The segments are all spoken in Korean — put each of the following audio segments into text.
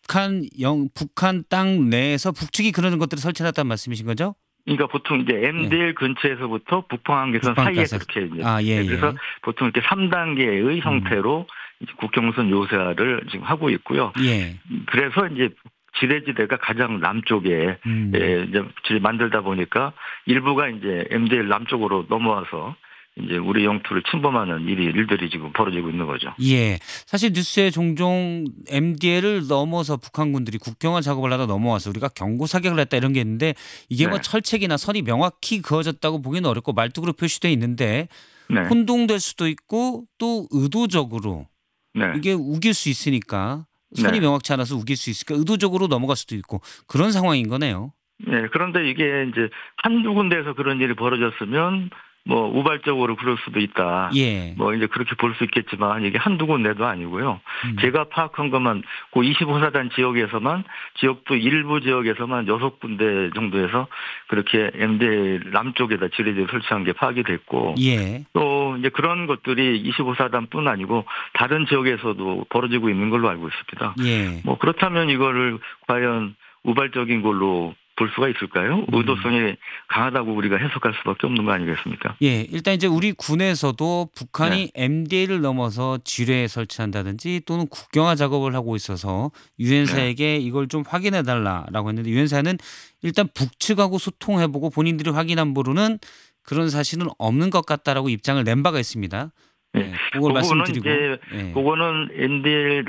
북한 땅 내에서 북측이 그러는 것들을 설치해놨다는 말씀이신 거죠? 그러니까 보통 이제 예. MDL 근처에서부터 북방한계선 사이에 북방까지. 그렇게 이제 아, 예, 그래서 예. 보통 이렇게 3단계의 형태로 이제 국경선 요새화를 지금 하고 있고요. 예. 그래서 이제 지뢰지대가 가장 남쪽에 이제 만들다 보니까 일부가 이제 MDL 남쪽으로 넘어와서 이제 우리 영토를 침범하는 일들이 지금 벌어지고 있는 거죠. 예. 사실 뉴스에 종종 MDL을 넘어서 북한군들이 국경화 작업을 하다 넘어와서 우리가 경고 사격을 했다 이런 게 있는데 이게 뭐 네. 철책이나 선이 명확히 그어졌다고 보기는 어렵고 말뚝으로 표시돼 있는데 네. 혼동될 수도 있고 또 의도적으로 네. 이게 우길 수 있으니까 선이 네. 명확치 않아서 우길 수 있으니까 의도적으로 넘어갈 수도 있고 그런 상황인 거네요. 네. 그런데 이게 이제 한두 군데에서 그런 일이 벌어졌으면 뭐 우발적으로 그럴 수도 있다. 예. 뭐 이제 그렇게 볼 수 있겠지만 이게 한두 군데도 아니고요. 음. 제가 파악한 것만 그 25사단 지역에서만 지역도 일부 지역에서만 6군데 정도에서 그렇게 MDL 남쪽에다 지뢰지를 설치한 게 파악이 됐고 예. 또 이제 그런 것들이 25사단뿐 아니고 다른 지역에서도 벌어지고 있는 걸로 알고 있습니다. 예. 뭐 그렇다면 이거를 과연 우발적인 걸로 볼 수가 있을까요? 의도성이 강하다고 우리가 해석할 수밖에 없는 거 아니겠습니까? 예. 일단 이제 우리 군에서도 네. 북한이 MDL을 넘어서 지뢰에 설치한다든지 또는 국경화 작업을 하고 있어서 네. 유엔사에게 이걸 좀 확인해 달라라고 했는데 유엔사는 일단 북측하고 소통해 보고 본인들이 확인한 바로는 그런 사실은 없는 것 같다라고 입장을 낸 바가 있습니다. 예. 예. 그걸 그거는 말씀드리고. 이제 예. 그거는 NDL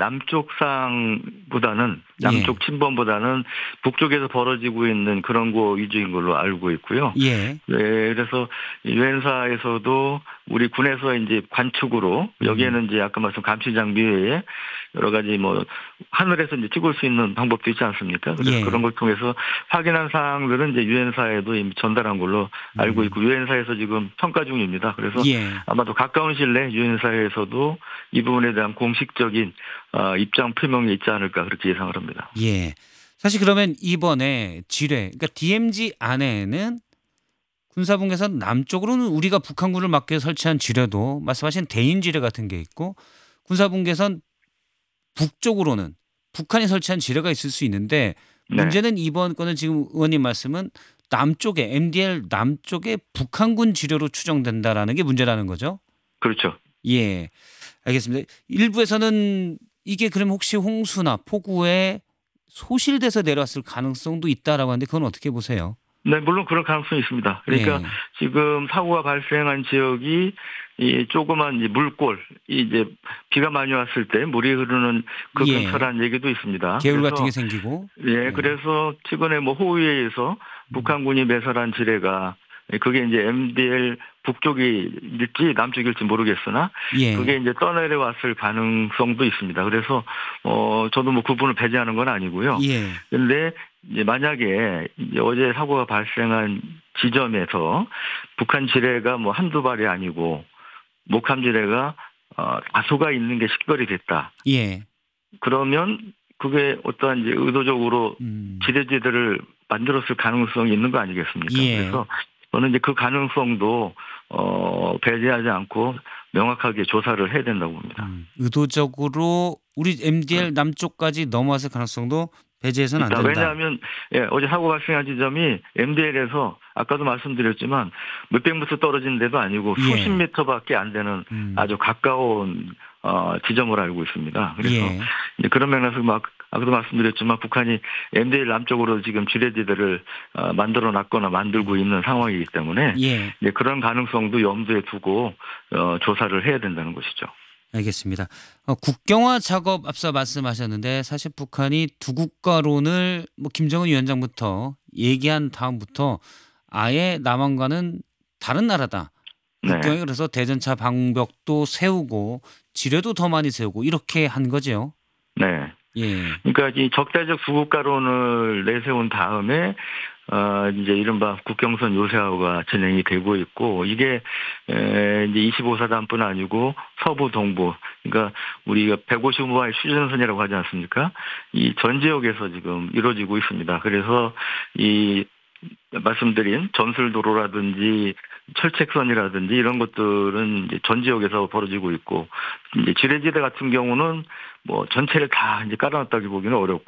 남쪽상보다는 예. 남쪽 침범보다는 북쪽에서 벌어지고 있는 그런 거 위주인 걸로 알고 있고요. 예. 네, 그래서 유엔사에서도 우리 군에서 이제 관측으로 여기에는 이제 아까 말씀 감시 장비 외에 여러 가지 뭐 하늘에서 이제 찍을 수 있는 방법도 있지 않습니까? 그래서 예. 그런 걸 통해서 확인한 사항들은 이제 유엔사에도 이미 전달한 걸로 알고 있고 유엔사에서 지금 평가 중입니다. 그래서 예. 아마도 가까운 시일 내에 유엔사에서도 이 부분에 대한 공식적인 입장 표명이 있지 않을까 그렇게 예상을 합니다. 예. 사실 그러면 이번에 지뢰 그러니까 DMZ 안에는 군사분계서 남쪽으로는 우리가 북한군을 막기 위해 설치한 지뢰도 말씀하신 대인 지뢰 같은 게 있고 군사분계선 북쪽으로는 북한이 설치한 지뢰가 있을 수 있는데 네. 문제는 이번 건은 지금 의원님 말씀은 남쪽에 MDL 남쪽에 북한군 지뢰로 추정된다라는 게 문제라는 거죠. 그렇죠. 예. 알겠습니다. 일부에서는 이게 그럼 혹시 홍수나 폭우에 소실돼서 내려왔을 가능성도 있다라고 하는데 그건 어떻게 보세요? 네, 물론 그럴 가능성이 있습니다. 그러니까 예. 지금 사고가 발생한 지역이 이 조그만 이제 물골, 이제 비가 많이 왔을 때 물이 흐르는 그 예. 근처라는 얘기도 있습니다. 개울 같은 게 그래서 생기고. 예, 예. 그래서 최근에 뭐 호우에 의해서 북한군이 매설한 지뢰가 그게 이제 MDL 북쪽일지 남쪽일지 모르겠으나 예. 그게 이제 떠내려왔을 가능성도 있습니다. 그래서 저도 뭐 그분을 배제하는 건 아니고요. 예. 그런데 이제 만약에 이제 어제 사고가 발생한 지점에서 북한 지뢰가 뭐 한두 발이 아니고 목함 지뢰가 다수가 있는 게 식별이 됐다. 예. 그러면 그게 어떠한 이제 의도적으로 음. 지뢰지대를 만들었을 가능성이 있는 거 아니겠습니까? 예. 그래서 저는 이제 그 가능성도 배제하지 않고 명확하게 조사를 해야 된다고 봅니다. 의도적으로 우리 MDL 남쪽까지 넘어왔을 가능성도 배제해서는 안 있다. 된다. 왜냐하면 어제 사고 발생한 지점이 MDL에서 아까도 말씀드렸지만 몇백 미터 떨어진 데도 아니고 예. 수십 미터밖에 안 되는 아주 가까운 지점으로 알고 있습니다. 그래서 예. 이제 그런 면에서 아까도 말씀드렸지만 북한이 MDL 남쪽으로 지금 지뢰지대를 만들어 놨거나 만들고 있는 상황이기 때문에 예. 이제 그런 가능성도 염두에 두고 조사를 해야 된다는 것이죠. 알겠습니다. 국경화 작업 앞서 말씀하셨는데 사실 북한이 두 국가론을 뭐 김정은 위원장부터 얘기한 다음부터 아예 남한과는 다른 나라다. 네. 국경에 그래서 대전차 방벽도 세우고 지뢰도 더 많이 세우고 이렇게 한 거죠. 네. 예. 그러니까 이 적대적 두국가론을 내세운 다음에 이제 이른바 국경선 요새화가 진행이 되고 있고 이게 이제 25사단뿐 아니고 서부 동부 그러니까 우리가 155마일 휴전선이라고 하지 않습니까? 이 전 지역에서 지금 이루어지고 있습니다. 그래서 이 말씀드린 전술도로라든지 철책선이라든지 이런 것들은 이제 전 지역에서 벌어지고 있고 이제 지뢰지대 같은 경우는 뭐 전체를 다 이제 깔아놨다기 보기는 어렵고